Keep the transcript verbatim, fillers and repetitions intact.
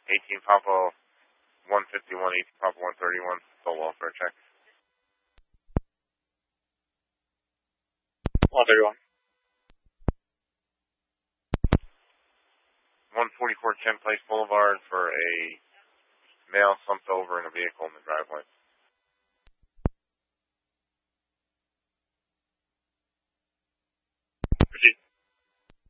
eighteen Papa one fifty-one, eighteen Papa one thirty-one, full welfare check. one thirty-one. one forty-four Chen Place Boulevard for a male slumped over in a vehicle in the driveway.